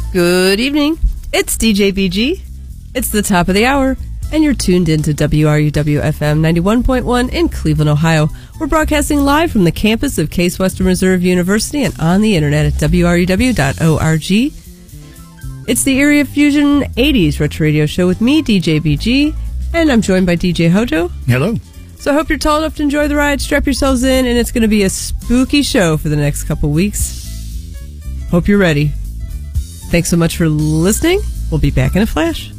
Good evening. It's DJ BG. It's the top of the hour, and you're tuned into WRUW-FM 91.1 in Cleveland, Ohio. We're broadcasting live from the campus of Case Western Reserve University and on the internet at WRUW.org. It's the Area Fusion 80s Retro Radio Show with me, DJ BG, and I'm joined by DJ Hojo. Hello. So I hope you're tall enough to enjoy the ride. Strap yourselves in, and it's going to be a spooky show for the next couple weeks. Hope you're ready. Thanks so much for listening. We'll be back in a flash.